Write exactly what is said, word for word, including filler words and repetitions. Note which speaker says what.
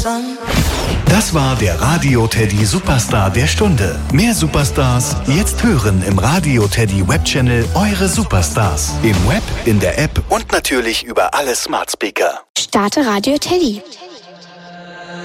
Speaker 1: sun.
Speaker 2: Das war der Radio Teddy Superstar der Stunde. Mehr Superstars jetzt hören im Radio Teddy Webchannel Eure Superstars. Im Web, in der App und natürlich über alle Smart Speaker.
Speaker 3: Starte Radio Teddy.